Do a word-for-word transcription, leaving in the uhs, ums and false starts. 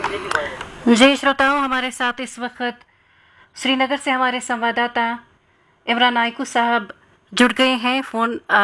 जी श्रोताओं, हमारे साथ इस वक्त श्रीनगर से हमारे संवाददाता इमरान नाइकू साहब जुड़ गए हैं फ़ोन